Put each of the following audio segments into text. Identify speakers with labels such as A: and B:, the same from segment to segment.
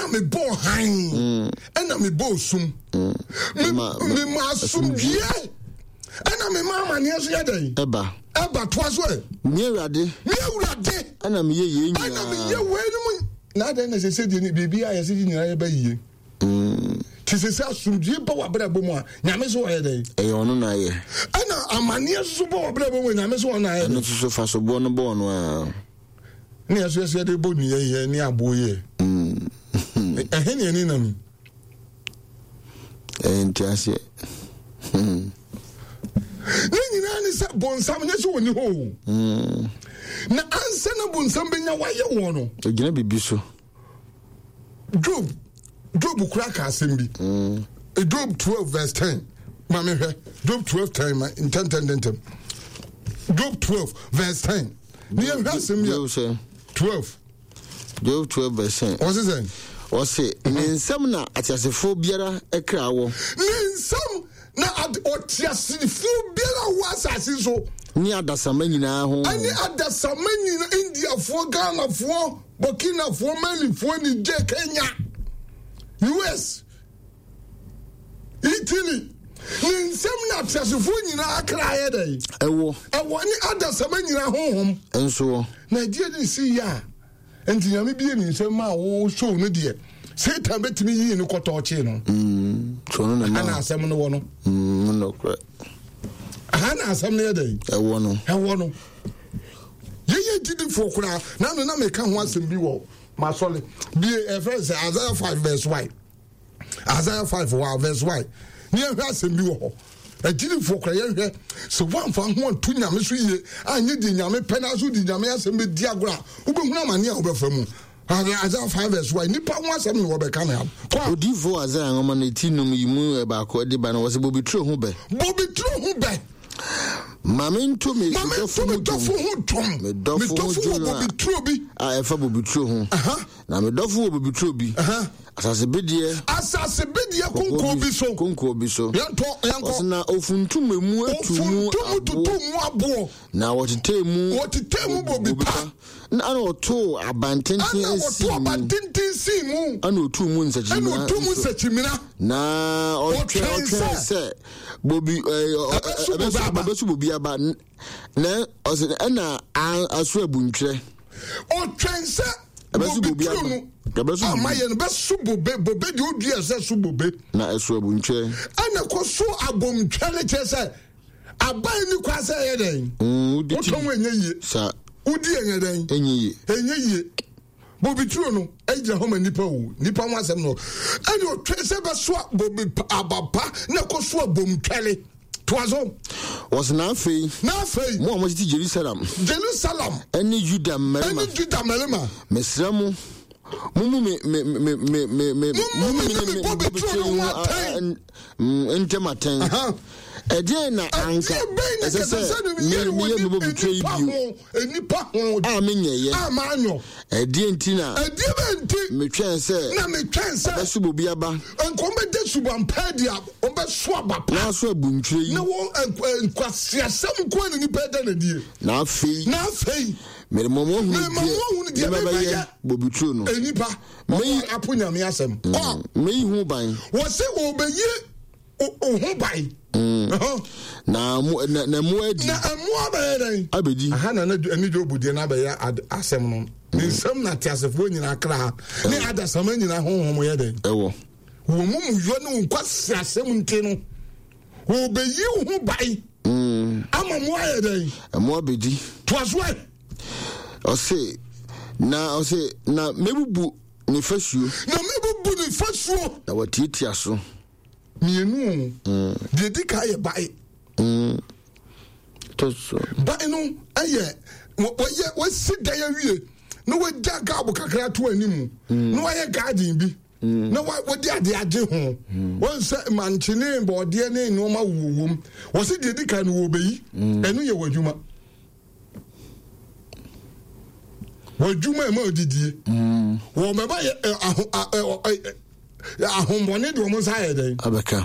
A: me bo han ena me bo sum me ma sum die ena me mama ne so yedai
B: eba
A: twaso
B: me urade ena me ye
A: ena me ye we no na da na se die ni bibia ya se die nyina ye ba yiye tise se asumdie ba wa bra bo mu a nyame so ye dai
B: e ono na ye
A: ena amane so ba wa bra bo mu nyame so na ye
B: no so fa so bo no bo no a
A: ni aso se de bo ni ye ni abo ye eheni ni na mi
B: entiase
A: ni ni sa bonsam ne so woni ho na ansa na bonsam benya waye wo no
B: ogina bibi so
A: Job kura ka asembi Job 12 verse 10 mame hwe Job 12 time in 10 Job 12 verse 10 ni hwe asembi 12
B: Job 12 verse 10
A: what's it saying
B: Ose nsam na atiasefo biara ekra wo
A: nsam na atiasefo biara wo asase so
B: ni adasama nyina ho
A: ani adasama nyina Indiafo Ghanaafo Burkinaafo Malifo ni Kenya US Italy nsam na atiasefo nyina akra ye dai
B: ewo
A: ni adasama nyina honhom
B: enso
A: na die ni si ya entinyame bie ni nsam ma wo show no de Satan betimi yi ni kotoche no
B: so no na
A: ana asem no wo no
B: no kra
A: ana asem no yedai
B: ewo no
A: ye didi fo kura na no na me ka ho asem bi wo ma sole bi Efes Isaiah 5 verse 1 Isaiah 5 verse 1 ni ehwe asem bi wo didi fo kura ye hwe so wan fa ho tu nyame so ye anye di nyame pena so di nyame asem be di agora wo be huna mane a wo be famu Isaiah 5 verse 1 nipa ho asem no wo be ka na
B: odifo Isaiah ngoma na tinum yimu ba ko de ba na wo se bobi tro ho be Mame to me
A: dofo ho tom me dofo bobi tro bi
B: a efa bobi tro ho na me dofo bobi tro bi asase bedie konko bi so yanko na ofuntum emu atumu
A: abo
B: na wotitemu
A: bobi pa
B: na ana oto abantenten si mu ana otumu nsachimina na otwe se bobi abesu bobi aba na ose na aso abuntwe
A: otwense abesu bobi aba amaye no besu bobe de odua se su bobe
B: na aso abuntwe
A: ana koso abomtwe ne chese aban ni kwase ye den otom enye
B: sa
A: udi enye den enye bobi turo no ejira homa nipa ho asem no ani otwense beso bobi abapa na koso abomtwele Twazo
B: was na fei mo mo ti Jerusalem any Judah melema mesramu mumu entematen ede na anka esese me bobi trade you
A: enipa ho
B: amenye
A: amanyo
B: ede entina me twense besu bobi aba
A: enkombe de subampadia obeso abapa
B: na so abuntwe
A: na wo enkwasiasam ko ni nipa da na die
B: na fei mere momo hu die baba bobi tro no
A: enipa me aponya me asem
B: me hu ban
A: wo se obeyi hu ban
B: na mu adi
A: na mu abadan
B: abedi
A: aha na ani jo budie na abaya asem no ni nsam na tiasefo nyina kra ni adasama nyina honhom ye den
B: ewo
A: wo mum yo ne nkwasi asem nte no wo beyi hu bai ama mu ayedan
B: mu abedi
A: toaswe
B: ose na mebubu ni fasuo na watitia so
A: mienu de dika ye bai
B: toso
A: bai no aye wo sida ya wie no we jaga abu kakra to animu no aye garden bi no wo di ade age ho won se manchine bode ne no ma wuwum wo se de dika no wo beyi enu ye wadwuma ma odidie wo meba ahombone de omo saye den
B: abeka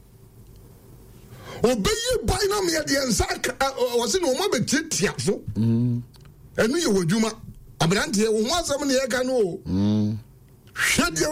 A: obeyi bai na me de ensa wo se no omo betitia so enu ye wadwuma abrante wo ho asem ne ye ka no hwede